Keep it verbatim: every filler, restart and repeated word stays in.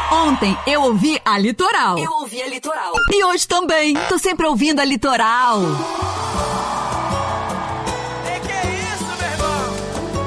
Ontem eu ouvi a Litoral. Eu ouvi a Litoral. E hoje também. Tô sempre ouvindo a Litoral.